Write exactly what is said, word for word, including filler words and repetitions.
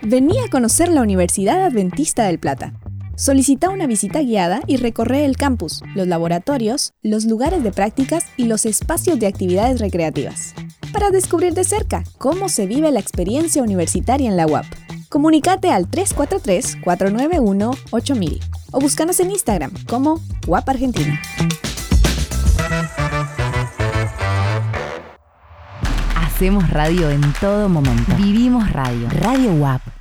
Vení a conocer la Universidad Adventista del Plata. Solicita una visita guiada y recorre el campus, los laboratorios, los lugares de prácticas y los espacios de actividades recreativas, para descubrir de cerca cómo se vive la experiencia universitaria en la U A P. Comunícate al tres cuatro tres, cuatro nueve uno, ocho mil o búscanos en Instagram como U A P Argentina. Hacemos radio en todo momento. Vivimos radio. Radio U A P.